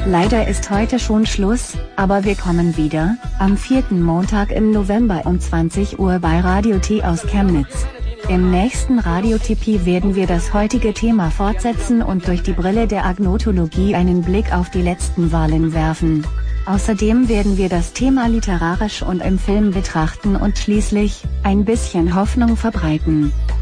Leider ist heute schon Schluss, aber wir kommen wieder, am 4. Montag im November um 20 Uhr bei Radio T aus Chemnitz. Im nächsten Radio TP werden wir das heutige Thema fortsetzen und durch die Brille der Agnotologie einen Blick auf die letzten Wahlen werfen. Außerdem werden wir das Thema literarisch und im Film betrachten und schließlich, ein bisschen Hoffnung verbreiten.